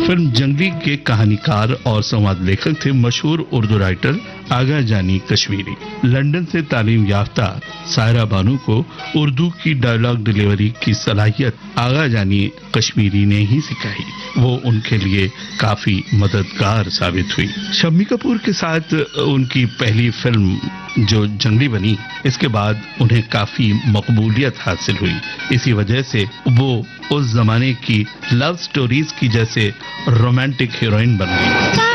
Film जंगली के कहानीकार और संवाद लेखक थे मशहूर उर्दू राइटर आगा जानी कश्मीरी। लंदन से तालीम याफ्ता सायरा बानू को उर्दू की डायलॉग डिलीवरी की सलाहियत आगा जानी कश्मीरी ने ही सिखाई। वो उनके लिए काफी मददगार साबित हुई। शम्मी कपूर के साथ उनकी पहली फिल्म जो जंगली बनी, इसके बाद उन्हें काफी मकबूलियत हासिल हुई। इसी वजह से वो उस जमाने की लव स्टोरीज की जैसे रोमांटिक हीरोइन बन गई।